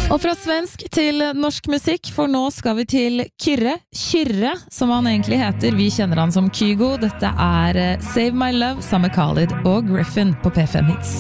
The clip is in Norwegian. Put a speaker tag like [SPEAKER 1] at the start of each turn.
[SPEAKER 1] Og fra svensk til norsk musikk, for nå skal vi til Kyrre, som han egentlig heter. Vi kjenner han som Kygo. Dette Save My Love sammen med Khalid og Griffin på P5 Hits.